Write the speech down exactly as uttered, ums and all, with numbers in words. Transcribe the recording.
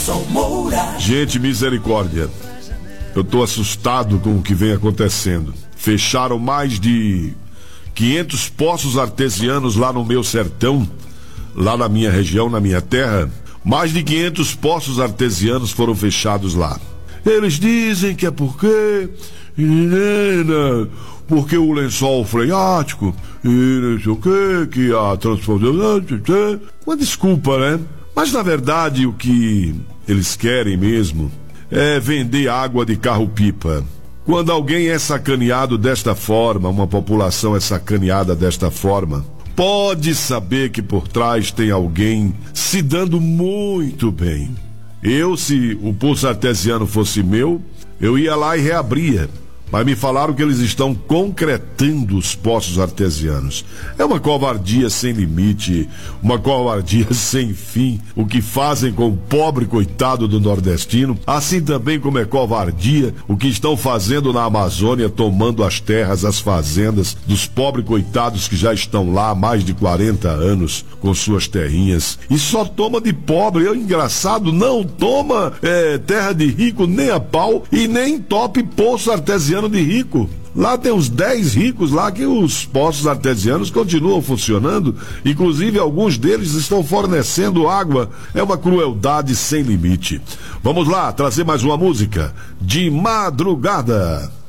Gente, misericórdia. Eu tô assustado com o que vem acontecendo. Fecharam mais de quinhentos poços artesianos lá no meu sertão, lá na minha região, na minha terra. Mais de quinhentos poços artesianos foram fechados lá. Eles dizem que é porque... porque o lençol freático e não sei o que, que a transformação... Uma desculpa, né? Mas na verdade o que eles querem mesmo é vender água de carro-pipa. Quando alguém é sacaneado desta forma, uma população é sacaneada desta forma, pode saber que por trás tem alguém se dando muito bem. Eu, se o poço artesiano fosse meu, eu ia lá e reabria. Mas me falaram que eles estão concretando os poços artesianos. É uma covardia sem limite, uma covardia sem fim, o que fazem com o pobre coitado do nordestino, assim também como é covardia o que estão fazendo na Amazônia, tomando as terras, as fazendas dos pobres coitados que já estão lá há mais de quarenta anos com suas terrinhas. E só toma de pobre, é engraçado, não toma é, terra de rico nem a pau e nem tope poço artesiano de rico. Lá tem uns dez ricos lá que os poços artesianos continuam funcionando, inclusive alguns deles estão fornecendo água. É uma crueldade sem limite. Vamos lá, trazer mais uma música de madrugada.